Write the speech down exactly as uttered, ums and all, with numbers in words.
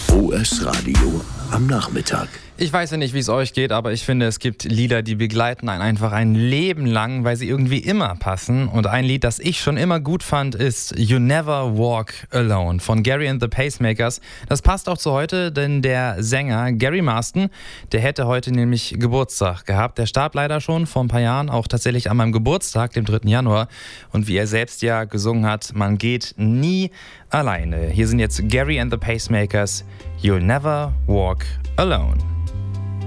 O S-Radio am Nachmittag. Ich weiß ja nicht, wie es euch geht, aber ich finde, es gibt Lieder, die begleiten einen einfach ein Leben lang, weil sie irgendwie immer passen. Und ein Lied, das ich schon immer gut fand, ist You Never Walk Alone von Gary and the Pacemakers. Das passt auch zu heute, denn der Sänger Gary Marston, der hätte heute nämlich Geburtstag gehabt. Der starb leider schon vor ein paar Jahren, auch tatsächlich an meinem Geburtstag, dem dritten Januar. Und wie er selbst ja gesungen hat, man geht nie alleine. Hier sind jetzt Gary and the Pacemakers, You'll Never Walk Alone.